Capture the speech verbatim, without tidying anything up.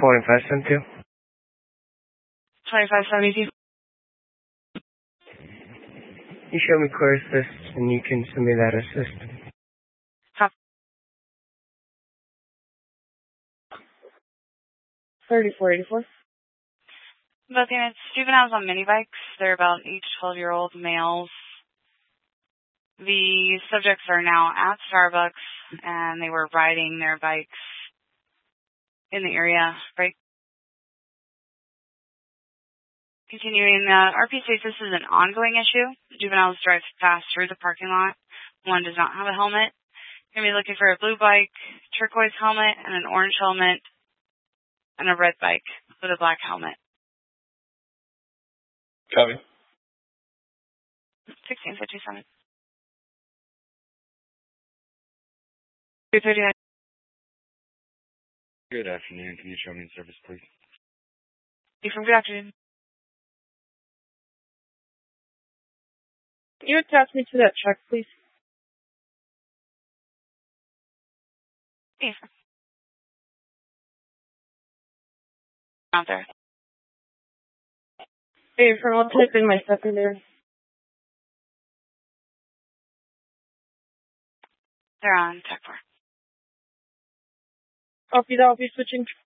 twenty-five seventy-two. twenty-five seventy-two. You show me clear assist, and you can send me that assist. Copy. thirty-four eighty-four. Both units, juveniles on mini bikes. They're about eight to twelve-year-old males. The subjects are now at Starbucks, and they were riding their bikes in the area, right? Continuing, uh, R P states this is an ongoing issue. Juveniles drive fast through the parking lot. One does not have a helmet. You're going to be looking for a blue bike, turquoise helmet, and an orange helmet, and a red bike with a black helmet. Copy. sixteen fifty-seven. two thirty-nine. Good afternoon. Can you show me in service, please? You from good afternoon. Can you attach me to that truck, please? Yes. Out there. Hey, from I'll type in my secondary. They're on tech four. Copy that. I'll be switching